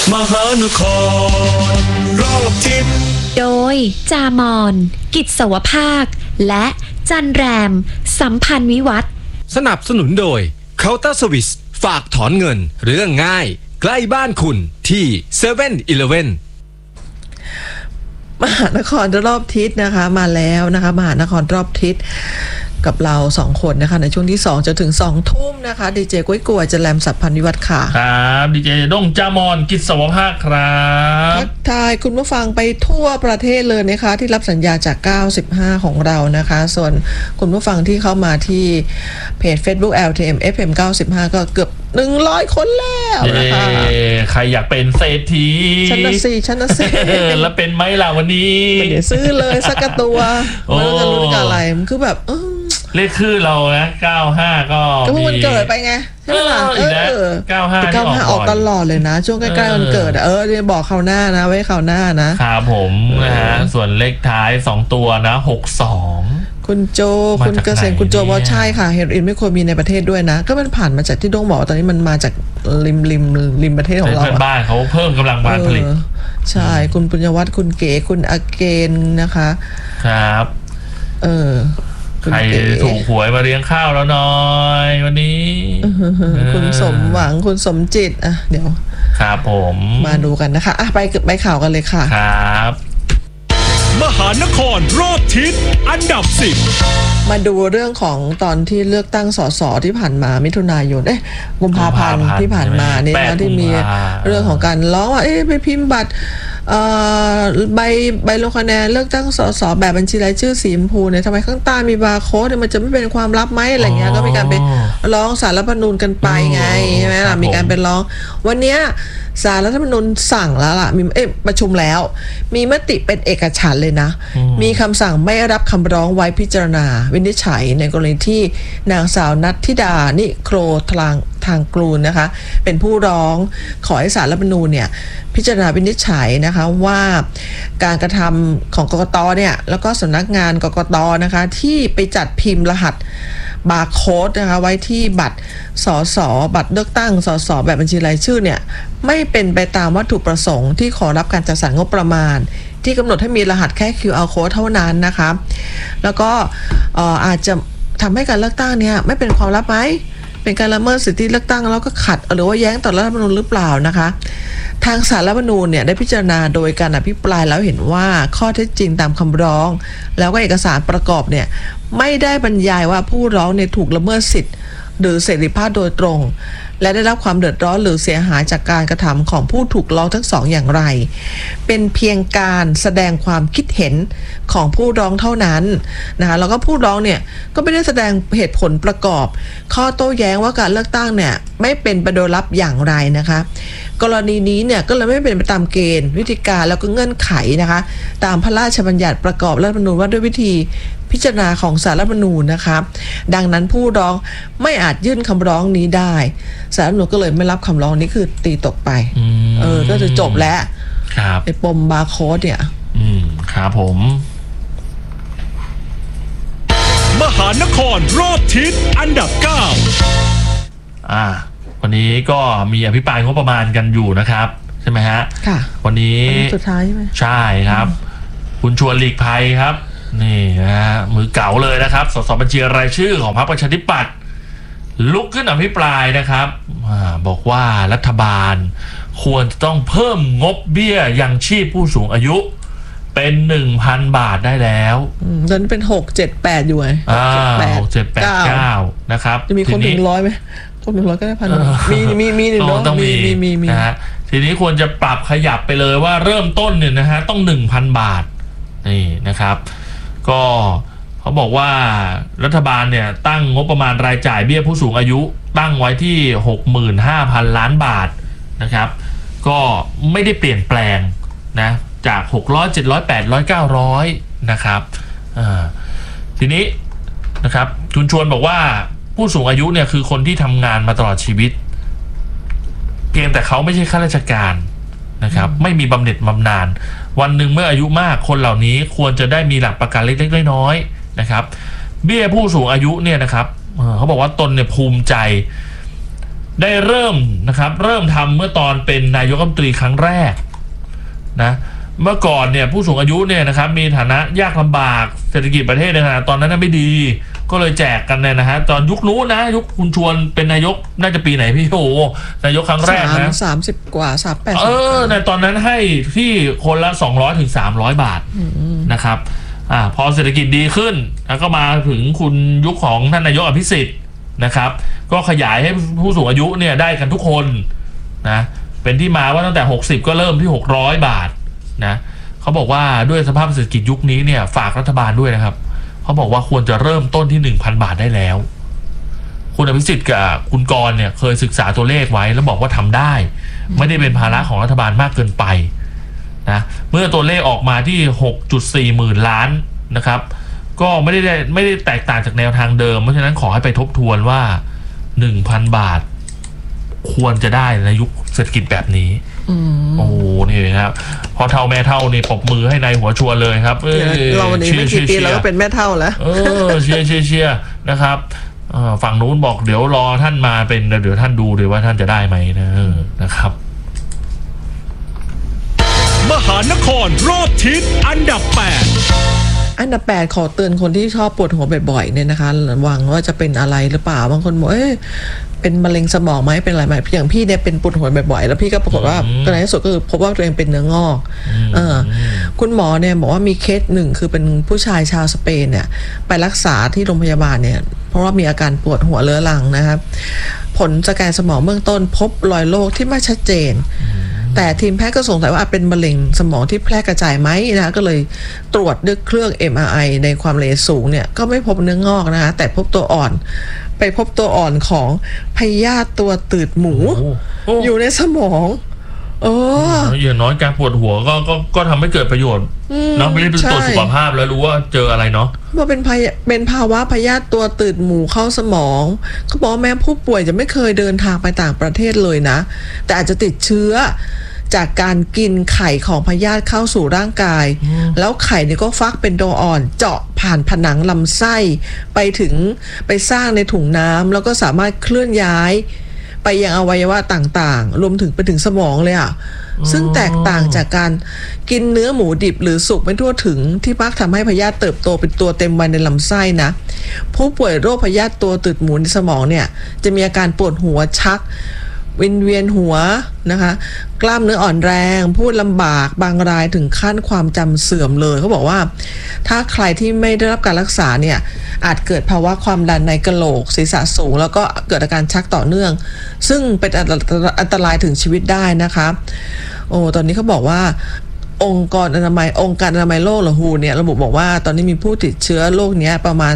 มหานครรอบทิศโดยจามอนกิจสวภาคและจันแรมสัมพันธ์วิวัฒน์สนับสนุนโดยเคาน์เตอร์สวิสฝากถอนเงินเรื่องง่ายใกล้บ้านคุณที่7-Eleven มหานครรอบทิศนะคะมาแล้วนะคะมหานครรอบทิศกับเรา2คนนะคะในช่วงที่2จนถึง2 ทุ่มนะคะดีเจกุ้ยกลัวจะแรมสัพพันธ์วิวัฒน์ค่ะครับดีเจด้งจามอนกิจสวภาคครับทักทายคุณผู้ฟังไปทั่วประเทศเลยนะคะที่รับสัญญาจาก95ของเรานะคะส่วนคุณผู้ฟังที่เข้ามาที่เพจ Facebook LTM FM 95ก็เกือบ100 คนแล้วนะคะใครอยากเป็นเศรษฐีชั้นนะสิแล้วเป็นไหมล่ะวันนี้ไม่ได้ซื้อเลยสักตัวไม่รู้จะลุ้นกับอะไรมันคือแบบเลขคือเรานะ95ก็มีวันเกิดไปไงใช่ไหมล่ะ95ออกตลอดเลยนะช่วงใกล้ๆวันเกิดเดี๋ยวบอกคราวหน้านะไว้คราวหน้านะครับผมนะฮะส่วนเลขท้าย2ตัวนะ62 คุณโจคุณเกษมคุณโจบอกใช่ค่ะเฮโรอีนไม่ควรมีในประเทศด้วยนะก็มันผ่านมาจากที่ด้งบอกตอนนี้มันมาจากริมประเทศของเราบ้านเขาเพิ่มกำลังการผลิตใช่คุณปุญญวัฒน์คุณเก๋คุณอาเกนนะคะครับใครถูกหวยมาเลี้ยงข้าวแล้วน้อยวันนี้คุณสมหวังคุณสมจิตเดี๋ยวครับผมมาดูกันนะคะไปข่าวกันเลยค่ะครับมหานครรอบทิศอันดับ10 มาดูเรื่องของตอนที่เลือกตั้งสสที่ผ่านมามิถุนายนกุมภาพันธ์ที่ผ่านมานี่นะที่มีเรื่องของการร้องว่าไปพิมพ์บัตรใบลงคะแนนเลือกตั้งสสแบบบัญชีรายชื่อสีชมพูเนี่ยทำไมข้างใต้มีบาร์โค้ดมันจะไม่เป็นความลับไหมอะไรเงี้ยก็มีการไปร้องศาลรัฐธรรมนูญกันไปไงใช่ไหมล่ะมีการไปร้องวันนี้ศาลรัฐธรรมนูญสั่งแล้วล่ะมีประชุมแล้วมีมติเป็นเอกฉันท์เลยนะมีคำสั่งไม่รับคำร้องไว้พิจารณาวินิจฉัยในกรณีที่นางสาวนัทธิดานิโครทางกลูนนะคะเป็นผู้ร้องขอให้ศาลรัฐธรรมนูญเนี่ยพิจารณาวินิจฉัยนะคะว่าการกระทำของกกตเนี่ยแล้วก็สำนักงานกกตนะคะที่ไปจัดพิมพ์รหัสบาร์โค้ดนะคะไว้ที่บัตรสสบัตรเลือกตั้งสสแบบบัญชีรายชื่อเนี่ยไม่เป็นไปตามวัตถุประสงค์ที่ขอรับการจัดสรรงบประมาณที่กำหนดให้มีรหัสแค่ QR code เท่านั้นนะคะแล้วก็อาจจะทำให้การเลือกตั้งเนี่ยไม่เป็นความลับไหมเป็นการละเมิดสิทธิเลือกตั้งแล้วก็ขัดหรือว่าแย้งต่อรัฐธรรมนูญหรือเปล่านะคะทางศาลรัฐธรรมนูญเนี่ยได้พิจารณาโดยการอภิปรายแล้วเห็นว่าข้อเท็จจริงตามคำร้องแล้วก็เอกสารประกอบเนี่ยไม่ได้บรรยายว่าผู้ร้องเนี่ยถูกละเมิดสิทธิหรือเสรีภาพโดยตรงและได้รับความเดือดร้อนหรือเสียหายจากการกระทำของผู้ถูกร้องทั้งสองอย่างไรเป็นเพียงการแสดงความคิดเห็นของผู้ร้องเท่านั้นนะคะแล้วก็ผู้ร้องเนี่ยก็ไม่ได้แสดงเหตุผลประกอบข้อโต้แย้งว่าการเลือกตั้งเนี่ยไม่เป็นไปโดยลับอย่างไรนะคะกรณีนี้เนี่ยก็เลยไม่เป็นไปตามเกณฑ์วิธีการแล้วก็เงื่อนไขนะคะตามพระราชบัญญัติประกอบรัฐธรรมนูญว่าด้วยวิธีพิจารณาของศาลรัฐธรรมนูญนะคะดังนั้นผู้ร้องไม่อาจยื่นคำร้องนี้ได้ศาลรัฐธรรมนูญก็เลยไม่รับคำร้องนี้คือตีตกไปก็จะจบแล้วไอ้ปมบาร์โค้ดเนี่ยครับผมมหานครรอบทิศอันดับ9 วันนี้ก็มีอภิปรายงบประมาณกันอยู่นะครับใช่ไหมฮะค่ะวันนี้สุดท้ายใช่ไหมใช่ครับคุณชวนหลีกภัยครับนี่นะฮะมือเก๋าเลยนะครับสสบัญชีรายชื่อของพรรคประชาธิปัตย์ลุกขึ้นอภิปรายนะครับบอกว่ารัฐบาลควรจะต้องเพิ่มงบเบี้ยยังชีพผู้สูงอายุเป็น 1,000 บาทได้แล้วตอนนี้เป็น678อยู่ไง 678 นะครับจะมีคนถึง100ไหมคน100ก็ได้พันมีหนึ่งต้องมีนะฮะทีนี้ควรจะปรับขยับไปเลยว่าเริ่มต้นเนี่ยนะฮะต้อง 1,000 บาทนี่นะครับก็เขาบอกว่ารัฐบาลเนี่ยตั้งงบประมาณรายจ่ายเบี้ยผู้สูงอายุตั้งไว้ที่ 65,000 ล้านบาทนะครับก็ไม่ได้เปลี่ยนแปลงนะจาก600 700 800 900นะครับทีนี้นะครับคุณชวนบอกว่าผู้สูงอายุเนี่ยคือคนที่ทำงานมาตลอดชีวิตเพียงแต่เขาไม่ใช่ข้าราชการนะครับไม่มีบำเหน็จบำนาญวันหนึ่งเมื่ออายุมากคนเหล่านี้ควรจะได้มีหลักประกันเล็กๆน้อยๆนะครับเบี้ยผู้สูงอายุเนี่ยนะครับเขาบอกว่าตนเนี่ยภูมิใจได้เริ่มนะครับเริ่มทำเมื่อตอนเป็นนายกรัฐมนตรีครั้งแรกนะเมื่อก่อนเนี่ยผู้สูงอายุเนี่ยนะครับมีฐานะยากลำบากเศรษฐกิจประเทศในขณะตอนนั้นไม่ดีก็เลยแจกกันเนี่ยนะฮะตอนยุคนู้นนะยุคคุณชวนเป็นนายกน่าจะปีไหนพี่โอ้นายกครั้งแรกนะ 30 กว่า38 ในตอนนั้นให้ที่คนละ200 ถึง 300 บาทนะครับพอเศรษฐกิจดีขึ้นแล้วก็มาถึงคุณยุคของท่านนายกอภิสิทธิ์นะครับก็ขยายให้ผู้สูงอายุเนี่ยได้กันทุกคนนะเป็นที่มาว่าตั้งแต่60ก็เริ่มที่600 บาทนะเขาบอกว่าด้วยสภาพเศรษฐกิจยุคนี้เนี่ยฝากรัฐบาลด้วยนะครับเขาบอกว่าควรจะเริ่มต้นที่ 1,000 บาทได้แล้วคุณอภิสิทธิ์กับคุณกรณ์เนี่ยเคยศึกษาตัวเลขไว้แล้วบอกว่าทำได้ไม่ได้เป็นภาระของรัฐบาลมากเกินไปนะเมื่อตัวเลขออกมาที่ 6.4 หมื่นล้านนะครับก็ไม่ได้แตกต่างจากแนวทางเดิมเพราะฉะนั้นขอให้ไปทบทวนว่า 1,000 บาทควรจะได้ในยุคเศรษฐกิจแบบนี้โอ้นี่ครับพอเท่าแม่เท่านี่ปรบมือให้นายหัวชวนเลยครับเราวันนี้ไม่กี่ปีเราก็เป็นแม่เท่าแล้วเชียร์นะครับฝั่งนู้นบอกเดี๋ยวรอท่านมาเป็นเดี๋ยวท่านดูเลยว่าท่านจะได้ไหมนะครับมหานครรอบทิศอันดับ 8 อันดับ 8ขอเตือนคนที่ชอบปวดหัวบ่อยๆเนี่ยนะคะระวังว่าจะเป็นอะไรหรือเปล่าบางคนบอกเป็นมะเร็งสมองไหมเป็นอะไรไหมอย่างพี่เนี่ยเป็นปวดหัวบ่อยๆแล้วพี่ก็ปรากฏว่าในที่สุดก็คือพบว่าตัวเองเป็นเนื้องอกคุณหมอเนี่ยบอกว่ามีเคสหนึ่งคือเป็นผู้ชายชาวสเปนเนี่ยไปรักษาที่โรงพยาบาลเนี่ยเพราะว่ามีอาการปวดหัวเรื้อรังนะครับผลสแกนสมองเบื้องต้นพบรอยโรคที่ไม่ชัดเจนแต่ทีมแพทย์ก็สงสัยว่าเป็นมะเร็งสมองที่แพร่กระจายไหมนะก็เลยตรวจด้วยเครื่อง MRI ในความละเอียดสูงเนี่ยก็ไม่พบเนื้องอกนะคะแต่พบตัวอ่อนไปพบตัวอ่อนของพยาธิตัวตืดหมูอยู่ในสมองอย่างน้อยการปวดหัวก็ทำให้เกิดประโยชน์เนาะไม่ได้เป็นตัวสุขภาพแล้วรู้ว่าเจออะไรเนาะว่าเป็นภาวะพยาธิตัวตืดหมูเข้าสมองเขาบอกแม้ผู้ป่วยจะไม่เคยเดินทางไปต่างประเทศเลยนะแต่อาจจะติดเชื้อจากการกินไข่ของพยาธิเข้าสู่ร่างกายแล้วไข่เนี่ยก็ฟักเป็นตัวอ่อนเจาะผ่านผนังลำไส้ไปสร้างในถุงน้ำแล้วก็สามารถเคลื่อนย้ายไปยังอวัยวะต่างๆรวมถึงไปถึงสมองเลยอ่ะซึ่งแตกต่างจากการกินเนื้อหมูดิบหรือสุกไม่ทั่วถึงที่มักทำให้พยาธิเติบโตเป็นตัวเต็มวัยในลำไส้นะผู้ป่วยโรคพยาธิตัวตืดหมูในสมองเนี่ยจะมีอาการปวดหัวชักวิงเวียนหัวนะคะกล้ามเนื้ออ่อนแรงพูดลำบากบางรายถึงขั้นความจำเสื่อมเลยเขาบอกว่าถ้าใครที่ไม่ได้รับการรักษาเนี่ยอาจเกิดภาวะความดันในกะโหลกศีรษะสูงแล้วก็เกิดอาการชักต่อเนื่องซึ่งเป็นอันตรายถึงชีวิตได้นะคะตอนนี้เขาบอกว่าองค์การอนามัยโลกหรือ WHO เนี่ยระบุบอกว่าตอนนี้มีผู้ติดเชื้อโรคนี้ประมาณ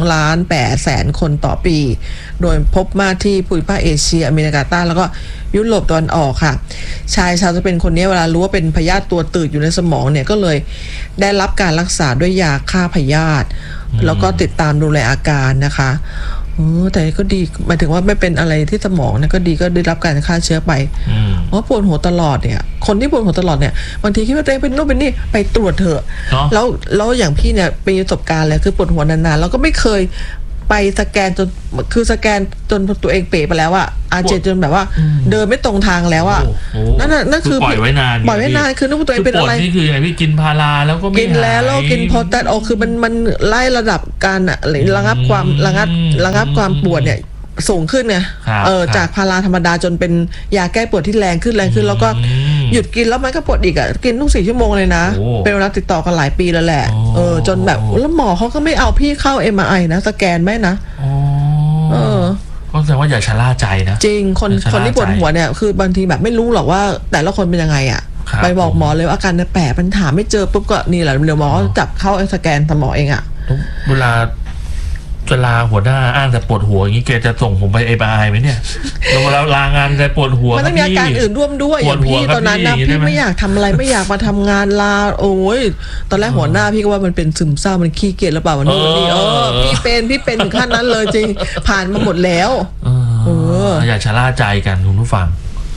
2,800,000 คนต่อปีโดยพบมากที่ภูมิภาคเอเชียอเมริกาใต้แล้วก็ยุโรปตะวันออกค่ะชายชาวสเปนคนนี้เวลารู้ว่าเป็นพยาธิตัวตืดอยู่ในสมองเนี่ยก็เลยได้รับการรักษาด้วยยาฆ่าพยาธิแล้วก็ติดตามดูแลอาการนะคะแต่ก็ดีหมายถึงว่าไม่เป็นอะไรที่สมองนะก็ดีก็ได้รับการฆ่าเชื้อไปเพราะปวดหัวตลอดเนี่ยคนที่ปวดหัวตลอดเนี่ยบางทีคิดว่าตัวเองเป็นโน่นเป็นนี่ไปตรวจเถอะแล้วอย่างพี่เนี่ยมีประสบการณ์เลยคือปวดหัวนานๆแล้วก็ไม่เคยไปสแกนสแกนจนตัวเองเป๋ไปแล้วอะอาเจจนแบบว่าเดินไม่ตรงทางแล้วอะนั่นคือปล่อยไว้นานคือนึกว่าตัวเองเป็นอะไรนี่คือไงพี่กินพาราแล้วก็ไม่กินแล้วกินพอตัดคือมันไล่ระดับการระงับความปวดเนี่ยสูงขึ้นไงจากพาราธรรมดาจนเป็นยาแก้ปวดที่แรงขึ้นแล้วก็หยุดกินแล้วมันก็ปวดอีกอ่ะกินทุก4 ชั่วโมงเลยนะเป็นเวลาติดต่อกันหลายปีแล้วแหละจนแบบแล้วหมอเขาก็ไม่เอาพี่เข้า MRI นะสแกนไหมนะก็แสดงว่าอย่าชะล่าใจนะจริงคนที่ปวดหัวเนี่ยคือบางทีแบบไม่รู้หรอกว่าแต่ละคนเป็นยังไงอ่ะไปบอกหมอเลยว่าอาการแปลกมันถามไม่เจอปุ๊บก็นี่แหละเดี๋ยวหมอจับเข้าสแกนสมองเองอ่ะเวลาหัวหน้าอ้างแต่ปวดหัวอย่างนี้แกจะส่งผมไป MRI ไหมเนี่ยเวลาลางานแต่ปวดหัวมันต้องมีอาการอื่นร่วมด้วยอย่างพี่ตอนนั้นนะพี่ไม่อยากทำอะไรไม่อยากมาทำงานลาตอนแรกหัวหน้าพี่ก็ว่ามันเป็นซึมเศร้ามันขี้เกียจหรือเปล่าวันนี้พี่เป็นถึงขั้นนั้นเลยจริงผ่านมาหมดแล้วอย่าชะล่าใจกันคุณผู้ฟัง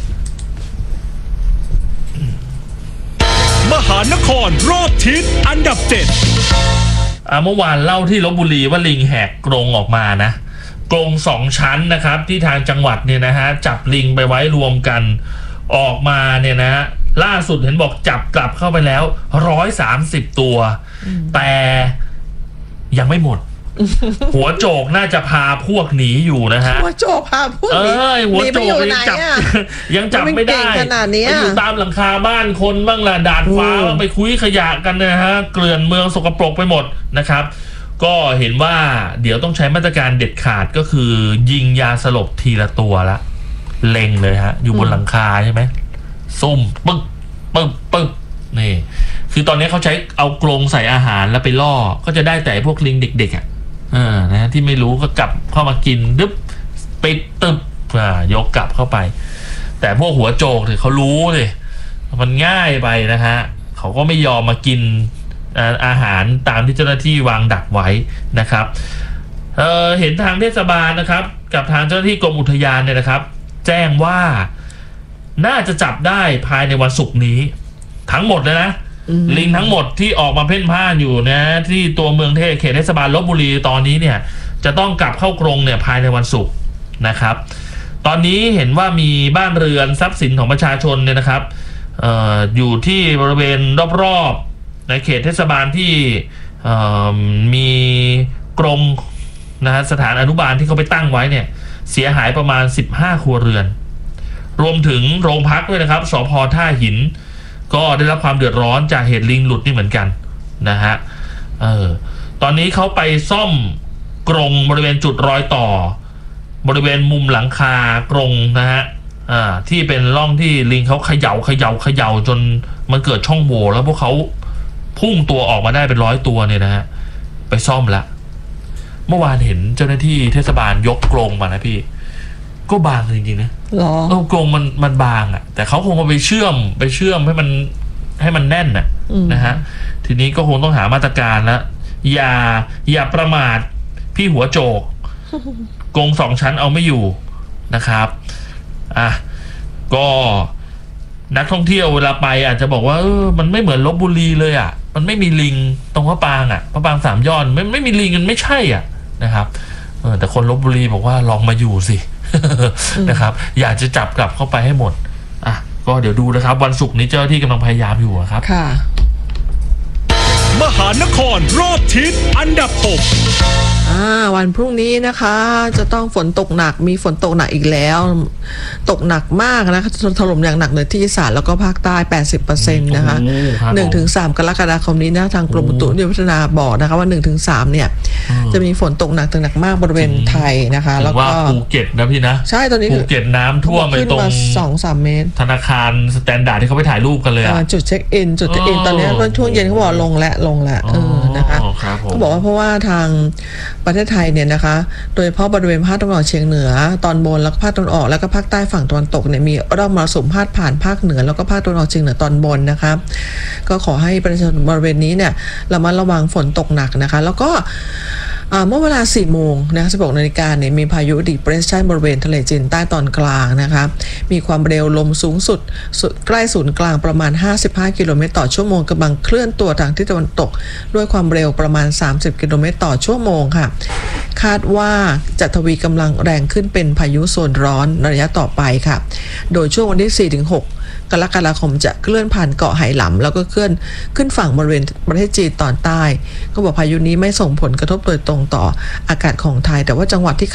มหานครรอบทิศอันดับ 7เมื่อวานเล่าที่ลพบุรีว่าลิงแหกกรงออกมานะกรง2 ชั้นนะครับที่ทางจังหวัดเนี่ยนะฮะจับลิงไปไว้รวมกันออกมาเนี่ยนะฮะล่าสุดเห็นบอกจับกลับเข้าไปแล้ว130 ตัวแต่ยังไม่หมด หัวโจกน่าจะพาพวกหนีอยู่นะฮะหัวโจกพาพวกหนีหัวโจกยังจับไม่ได้ไปอยู่ตามหลังคาบ้านคนบ้างละดาดฟ้าบ้างไปคุยขยะกันนะฮะเกลื่อนเมืองสกปรกไปหมดนะครับก็เห็นว่าเดี๋ยวต้องใช้มาตรการเด็ดขาดก็คือยิงยาสลบทีละตัวละเล็งเลยฮะอยู่บนหลังคาใช่ไหมซุ่มปึ๊กปึ๊กปึ๊กนี่คือตอนนี้เขาใช้เอากรงใส่อาหารแล้วไปล่อก็จะได้แต่พวกลิงเด็กๆนะที่ไม่รู้ก็กลับเข้ามากินดึ๊บปิดตึบยกกลับเข้าไปแต่พวกหัวโจกเนี่ยเขารู้เลยมันง่ายไปนะฮะเขาก็ไม่ยอมมากินอาหารตามที่เจ้าหน้าที่วางดักไว้นะครับเห็นทางเทศบาลนะครับกับทางเจ้าหน้าที่กรมอุทยานเนี่ยนะครับแจ้งว่าน่าจะจับได้ภายในวันศุกร์นี้ทั้งหมดเลยนะลิงทั้งหมดที่ออกมาเพ่นพ่านอยู่นะที่ตัวเมืองเขตเทศบาลลพบุรีตอนนี้เนี่ยจะต้องกลับเข้ากรงเนี่ยภายในวันศุกร์นะครับตอนนี้เห็นว่ามีบ้านเรือนทรัพย์สินของประชาชนเนี่ยนะครับอยู่ที่บริเวณรอบๆในเขตเทศบาลที่มีกรงนะฮะสถานอนุบาลที่เขาไปตั้งไว้เนี่ยเสียหายประมาณ15 ครัวเรือนรวมถึงโรงพักด้วยนะครับสภ.ท่าหินก็ได้รับความเดือดร้อนจากเหตุลิงหลุดนี่เหมือนกันนะฮะตอนนี้เขาไปซ่อมกรงบริเวณจุดรอยต่อบริเวณมุมหลังคากรงนะฮะที่เป็นร่องที่ลิงเขาเขย่าจนมันเกิดช่องโหว่แล้วพวกเขาพุ่งตัวออกมาได้เป็น100 ตัวเนี่ยนะฮะไปซ่อมละเมื่อวานเห็นเจ้าหน้าที่เทศบาลยกกรงมานะพี่ก็บางจริงๆนะกรงมันบางแต่เขาคงเอาไปเชื่อมให้มันแน่นนะฮะทีนี้ก็คงต้องหามาตรการแล้วอย่าประมาทพี่หัวโจกกรง2 ชั้นเอาไม่อยู่นะครับก็นักท่องเที่ยวเวลาไปอาจจะบอกว่ามันไม่เหมือนลพบุรีเลยมันไม่มีลิงตรงพระปราง3 ยอดไม่มีลิงมันไม่ใช่นะครับแต่คนลพบุรีบอกว่าลองมาอยู่สิ นะครับอยากจะจับกลับเข้าไปให้หมดก็เดี๋ยวดูนะครับวันศุกร์นี้เจ้าหน้าที่กำลังพยายามอยู่ครับค่ะมหานครรอบทิศอันดับ 6 วันพรุ่งนี้นะคะจะต้องฝนตกหนักมีฝนตกหนักอีกแล้วตกหนักมากนะคะถล่มอย่างหนักเลยที่อีสานแล้วก็ภาคใต้ 80% นะคะ1-3 กรกฎาคมนี้นะทางกรมอุตุนิยมวิทยาบอกนะคะว่า 1-3 เนี่ยจะมีฝนตกหนักถึงหนักมากบริเวณไทยนะคะแล้วก็ภูเก็ตนะพี่นะใช่ตอนนี้ภูเก็ตน้ำท่วมไปตรง 2-3 เมตรธนาคารสแตนดาร์ดที่เขาไปถ่ายรูปกันเลยจุดเช็คอินตอนนี้ช่วงเย็นเขาบอกลงแล้วนะคะเขาบอกว่าเพราะว่าทางประเทศไทยเนี่ยนะคะโดยเฉพาะบริเวณภาคตะวันออกเฉียงเหนือตอนบนแล้วก็ภาคตะวันออกแล้วก็ภาคใต้ฝั่งตะวันตกเนี่ยมีร่องมรสุมพาดผ่านภาคเหนือแล้วก็ภาคตะวันออกเฉียงเหนือตอนบนนะคะก็ขอให้ประชาชนบริเวณนี้เนี่ยระมัดระวังฝนตกหนักนะคะแล้วก็เมื่อเวลา 4 โมงนะคะ16 นาฬิกาเนี่ยมีพายุดีเพรสชันบริเวณทะเลจีนใต้ตอนกลางนะคะมีความเร็วลมสูงสุดใกล้ศูนย์กลางประมาณ55 กิโลเมตรต่อชั่วโมงกำลังเคลื่อนตัวทางทิศตะวันตกด้วยความเร็วประมาณ30 กิโลเมตรต่อชั่วโมงค่ะคาดว่าจะทวีกำลังแรงขึ้นเป็นพายุโซนร้อนระยะต่อไปค่ะโดยช่วงวันที่ 4-6 กรกฎาคมจะเคลื่อนผ่านเกาะไหหลำแล้วก็เคลื่อนขึ้นฝั่งบริเวณประเทศจีนตอนใต้ก็บอกพายุนี้ไม่ส่งผลกระทบโดยตรงต่ออากาศของไทยแต่ว่าจังหวัดที่